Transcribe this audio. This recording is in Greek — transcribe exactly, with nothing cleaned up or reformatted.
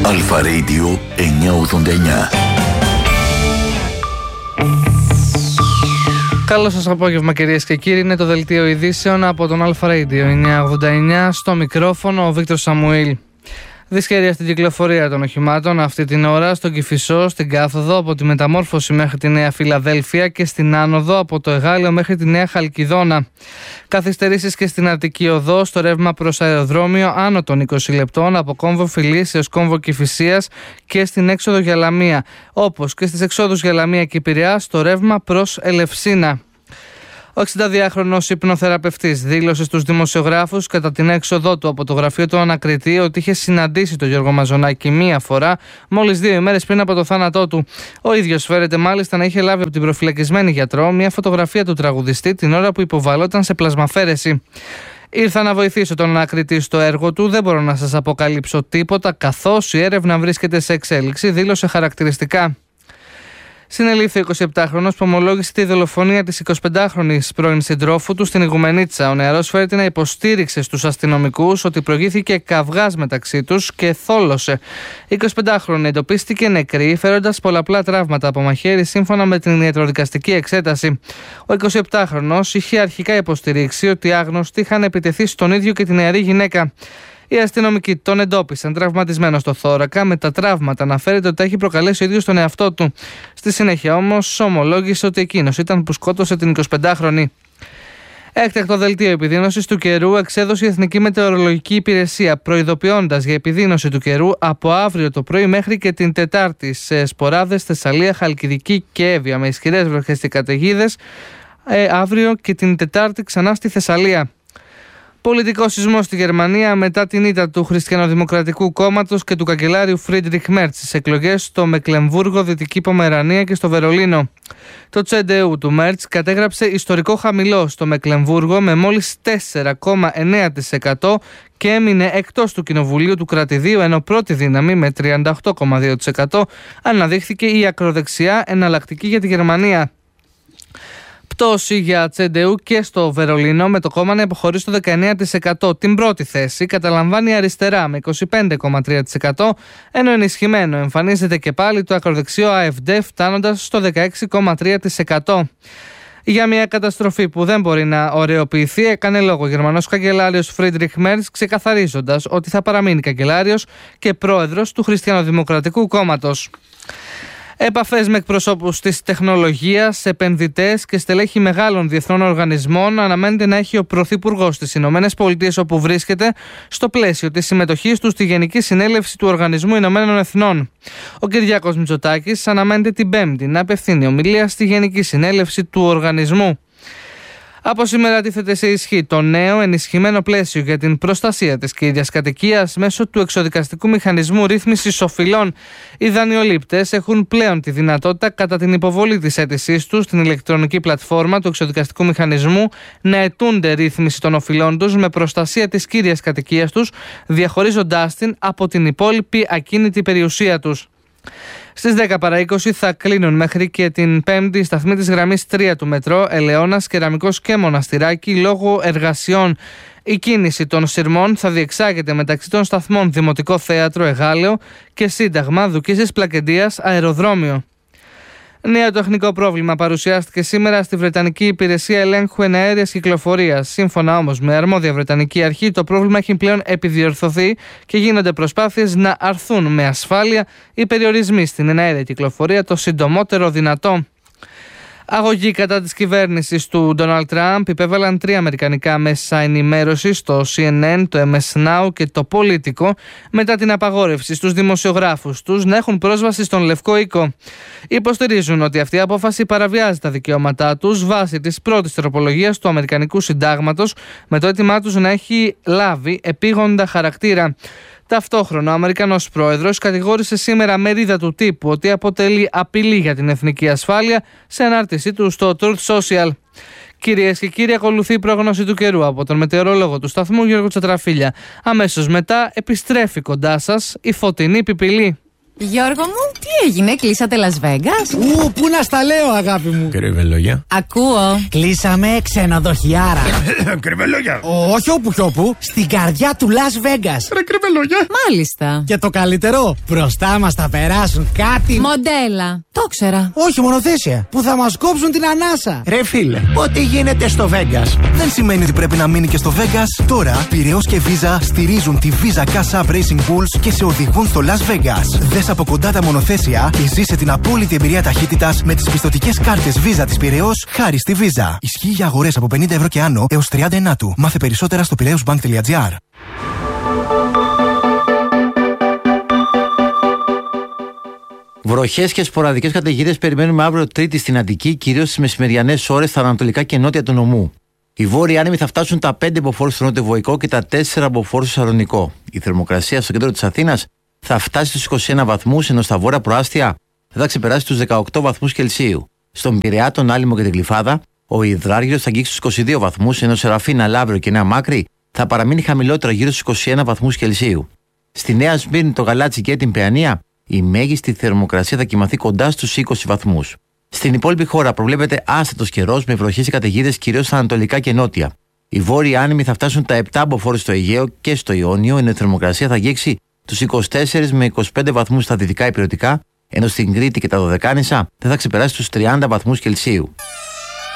Αλφα Radio εννιακόσια ογδόντα εννιά. Καλό σας απόγευμα, κυρίες και κύριοι. Είναι το δελτίο ειδήσεων από τον Αλφα Radio εννιακόσια ογδόντα εννιά. Στο μικρόφωνο ο Βίκτορ Σαμουήλ. Δυσκαιρία στην κυκλοφορία των οχημάτων αυτή την ώρα στον Κηφισό, στην κάθοδο από τη Μεταμόρφωση μέχρι τη Νέα Φιλαδέλφια και στην άνοδο από το Εγάλεο μέχρι τη Νέα Χαλκιδόνα. Καθυστερήσεις και στην Αττική Οδό στο ρεύμα προς αεροδρόμιο άνω των είκοσι λεπτών από κόμβο Φιλής έως κόμβο Κηφισίας και στην έξοδο για Λαμία, όπως και στις εξόδους για Λαμία και Πειραιά στο ρεύμα προς Ελευσίνα. Ο εξηνταδυάχρονος υπνοθεραπευτής δήλωσε στους δημοσιογράφους κατά την έξοδό του από το γραφείο του ανακριτή ότι είχε συναντήσει τον Γιώργο Μαζονάκη μία φορά, μόλις δύο ημέρες πριν από το θάνατό του. Ο ίδιος φέρεται μάλιστα να είχε λάβει από την προφυλακισμένη γιατρό μία φωτογραφία του τραγουδιστή την ώρα που υποβαλλόταν σε πλασμαφέρεση. Ήρθα να βοηθήσω τον ανακριτή στο έργο του, δεν μπορώ να σας αποκαλύψω τίποτα, καθώς η έρευνα βρίσκεται σε εξέλιξη, δήλωσε χαρακτηριστικά. Συνελήφθη ο εικοσιεπτάχρονος που ομολόγησε τη δολοφονία της εικοσιπεντάχρονης πρώην συντρόφου του στην Ηγουμενίτσα. Ο νεαρός φέρεται να υποστήριξε στους αστυνομικούς ότι προηγήθηκε καυγάς μεταξύ τους και θόλωσε. Η εικοσιπεντάχρονη εντοπίστηκε νεκρή, φέροντας πολλαπλά τραύματα από μαχαίρι σύμφωνα με την ιατροδικαστική εξέταση. Ο εικοσιεπτάχρονος είχε αρχικά υποστηρίξει ότι οι άγνωστοι είχαν επιτεθεί στον ίδιο και την νεαρή γυναίκα. Οι αστυνομικοί τον εντόπισαν τραυματισμένο στο θώρακα. Με τα τραύματα αναφέρεται ότι τα έχει προκαλέσει ο ίδιος τον εαυτό του. Στη συνέχεια όμως ομολόγησε ότι εκείνος ήταν που σκότωσε την εικοσιπεντάχρονη. Έκτακτο δελτίο επιδείνωσης του καιρού εξέδωσε η Εθνική Μετεωρολογική Υπηρεσία, προειδοποιώντας για επιδείνωση του καιρού από αύριο το πρωί μέχρι και την Τετάρτη σε Σποράδες, Θεσσαλία, Χαλκιδική και Εύβοια, με ισχυρές βροχές και καταιγίδες. Ε, αύριο και την Τετάρτη ξανά στη Θεσσαλία. Πολιτικό σεισμό στη Γερμανία μετά την ήττα του Χριστιανοδημοκρατικού Κόμματος και του καγκελάριου Φρίντριχ Μέρτς στις εκλογές στο Μεκλεμβούργο, Δυτική Πομερανία και στο Βερολίνο. Το τσεντεού του Μέρτς κατέγραψε ιστορικό χαμηλό στο Μεκλεμβούργο με μόλις τέσσερα κόμμα εννέα τοις εκατό και έμεινε εκτός του κοινοβουλίου του κρατηδίου, ενώ πρώτη δύναμη με τριάντα οκτώ κόμμα δύο τοις εκατό αναδείχθηκε η ακροδεξιά εναλλακτική για τη Γερμανία. Πτώση για τσεντεού και στο Βερολίνο, με το κόμμα να υποχωρεί στο δεκαεννέα τοις εκατό. Την πρώτη θέση καταλαμβάνει η αριστερά με είκοσι πέντε κόμμα τρία τοις εκατό, ενώ ενισχυμένο εμφανίζεται και πάλι το ακροδεξιό AfD φτάνοντας στο δεκαέξι κόμμα τρία τοις εκατό. Για μια καταστροφή που δεν μπορεί να ωρεοποιηθεί, έκανε λόγο ο Γερμανός καγκελάριος Φρίντριχ Μέρτς, ξεκαθαρίζοντας ότι θα παραμείνει καγκελάριος και πρόεδρος του Χριστιανοδημοκρατικού Κόμματος. Επαφές με εκπροσώπους της τεχνολογίας, επενδυτές και στελέχη μεγάλων διεθνών οργανισμών αναμένεται να έχει ο Πρωθυπουργός στις Ηνωμένες Πολιτείες, όπου βρίσκεται, στο πλαίσιο της συμμετοχής του στη Γενική Συνέλευση του Οργανισμού Ηνωμένων Εθνών. Ο Κυριάκος Μητσοτάκης αναμένεται την Πέμπτη να απευθύνει ομιλία στη Γενική Συνέλευση του Οργανισμού. Από σήμερα τίθεται σε ισχύ το νέο ενισχυμένο πλαίσιο για την προστασία της κύριας κατοικίας μέσω του εξοδικαστικού μηχανισμού ρύθμισης οφειλών. Οι δανειολήπτες έχουν πλέον τη δυνατότητα, κατά την υποβολή της αίτησής τους στην ηλεκτρονική πλατφόρμα του εξοδικαστικού μηχανισμού, να αιτούνται ρύθμιση των οφειλών τους με προστασία της κύριας κατοικίας τους, διαχωρίζοντάς την από την υπόλοιπη ακίνητη περιουσία τους. Στις δέκα παρά είκοσι θα κλείνουν μέχρι και την Πέμπτη η σταθμή της γραμμής τρία του μετρό Ελαιώνας, Κεραμικός και Μοναστηράκι λόγω εργασιών. Η κίνηση των σειρμών θα διεξάγεται μεταξύ των σταθμών Δημοτικό Θέατρο Εγάλεο και Σύνταγμα Δουκίσης Πλακεντίας Αεροδρόμιο. Νέο τεχνικό πρόβλημα παρουσιάστηκε σήμερα στη Βρετανική Υπηρεσία Ελέγχου Εναέριας Κυκλοφορίας. Σύμφωνα όμως με αρμόδια Βρετανική αρχή, το πρόβλημα έχει πλέον επιδιορθωθεί και γίνονται προσπάθειες να αρθούν με ασφάλεια οι περιορισμοί στην εναέρια κυκλοφορία το συντομότερο δυνατό. Αγωγή κατά της κυβέρνησης του Ντόναλντ Τραμπ υπέβαλαν τρία αμερικανικά μέσα ενημέρωσης, το σι εν εν, το εμ ες Now και το Politico, μετά την απαγόρευση στους δημοσιογράφους τους να έχουν πρόσβαση στον Λευκό Οίκο. Υποστηρίζουν ότι αυτή η απόφαση παραβιάζει τα δικαιώματά τους βάσει της πρώτης τροπολογίας του Αμερικανικού Συντάγματος, με το αίτημά τους να έχει λάβει επίγοντα χαρακτήρα. Ταυτόχρονα, ο Αμερικανός πρόεδρος κατηγόρησε σήμερα μερίδα του τύπου ότι αποτελεί απειλή για την εθνική ασφάλεια σε ανάρτησή του στο Truth Social. Κυρίες και κύριοι, ακολουθεί η πρόγνωση του καιρού από τον μετεωρολόγο του σταθμού Γιώργο Τσατραφίλια. Αμέσως μετά επιστρέφει κοντά σας η φωτεινή πιπηλή. Γιώργο μου, τι έγινε, κλείσατε Las Vegas? Ου, πού να στα λέω, αγάπη μου. Κρυβελόγια. Ακούω. Κλείσαμε ξενοδοχιάρα. Κρυβελόγια. Όχι όπου κι όπου, στην καρδιά του Las Vegas. Ρε κρυβελόγια. Μάλιστα. Και το καλύτερο, μπροστά μας θα περάσουν κάτι. Μοντέλα. Το ξέρα. Όχι, μονοθέσια. Που θα μας κόψουν την ανάσα. Ρε φίλε, ό,τι γίνεται στο Vegas δεν σημαίνει ότι πρέπει να μείνει και στο Vegas. Τώρα, Πειραιώς και Visa στηρίζουν τη Visa Cash App Racing Bulls και σε οδηγούν στο Las Vegas. Δες από κοντά τα μονοθέσια και ζήσε την απόλυτη εμπειρία ταχύτητας με τις πιστωτικές κάρτες Visa της Πειραιώς χάρη στη Visa. Ισχύει για αγορές από πενήντα ευρώ και άνω έως τριάντα ενάτου. Μάθε περισσότερα στο πειραιώσμπανκ τελεία τζι άρ. Βροχές και σποραδικές καταιγίδες περιμένουμε αύριο Τρίτη στην Αττική, κυρίως στις μεσημεριανές ώρες στα ανατολικά και νότια του νομού. Οι βόρειοι άνεμοι θα φτάσουν τα πέντε μποφόρ στο νότιο-βοϊκό και τα τέσσερα μποφόρ στο Σαλονικό. Η θερμοκρασία στο κέντρο της Αθήνας θα φτάσει στους είκοσι ένα βαθμούς, ενώ στα βόρεια προάστια θα ξεπεράσει τους δεκαοκτώ βαθμούς Κελσίου. Στον Πειραιά, τον Άλυμο και την Γλυφάδα, ο Ιδράργυρος θα αγγίξει τους είκοσι δύο βαθμούς, ενώ σε Ραφίνα, Λαύριο και Νέα Μάκρη θα παραμείνει χαμηλότερα γύρω στους είκοσι ένα βαθμούς Κελσίου. Στη Νέα Σμύρνη, το Γαλάτσι και την Παιανία, η μέγιστη θερμοκρασία θα κοιμαθεί κοντά στους είκοσι βαθμούς. Στην υπόλοιπη χώρα προβλέπεται άστατος καιρός με βροχές και καταιγίδες κυρίως στα ανατολικά και νότια. Οι βόρειοι άνεμοι θα φτάσουν τα επτά μποφόρ στο Αιγαίο και στο Ιόνιο, ενώ η θερμοκρασία θα αγγίξει τους είκοσι τέσσερα με είκοσι πέντε βαθμούς στα δυτικά υπηρετικά, ενώ στην Κρήτη και τα Δωδεκάνησα δεν θα ξεπεράσει τους τριάντα βαθμούς Κελσίου.